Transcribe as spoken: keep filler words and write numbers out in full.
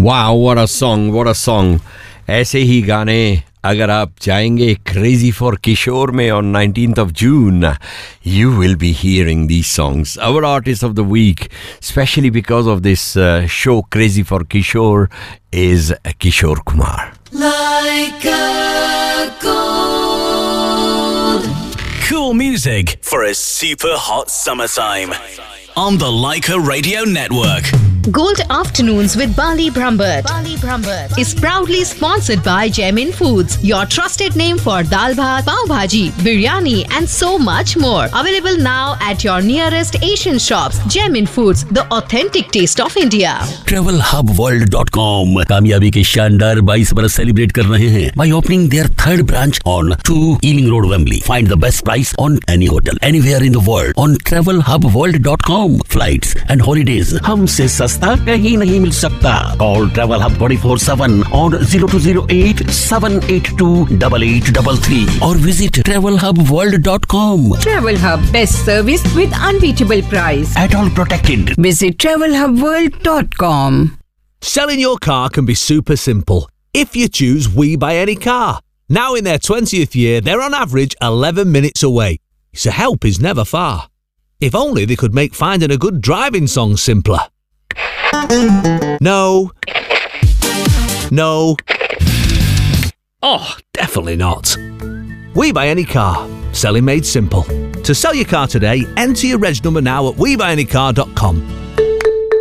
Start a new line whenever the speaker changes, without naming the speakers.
वाह, what a song, what a song. ऐसे ही गाने अगर आप जाएंगे क्रेजी फॉर किशोर में on nineteenth of June, you will be hearing these songs. Our artist of the week, especially because of this uh, show Crazy for Kishore, is Kishore Kumar.
Like a gold.
Cool music for a super hot summertime. On the Leica Radio Network.
Gold Afternoons with Bali Brambert. Bali Brambert is proudly sponsored by Gemin Foods, your trusted name for dal bhat, pav bhaji, biryani and so much more. Available now at your nearest Asian shops. Gemin Foods, the authentic taste of India.
travel hub world dot com कामयाबी के शानदार बाईस बरस celebrate कर रहे हैं by opening their third branch on two Ealing Road, Wembley. Find the best price on any hotel anywhere in the world on travel hub world dot com. Flights and holidays हमसे सस्ता कहीं नहीं मिल सकता. Call Travel Hub twenty-four seven on zero two zero eight seven eight two eight eight three three or visit travel hub world dot com.
Travel Hub, best service with unbeatable price.
At all protected.
Visit travel hub world dot com.
Selling your car can be super simple if you choose We Buy Any Car. Now in their twentieth year, they're on average eleven minutes away, so help is never far. If only they could make finding a good driving song simpler. No. No. Oh, definitely not. We Buy Any Car. Selling made simple. To sell your car today, enter your reg number now at we buy any car dot com.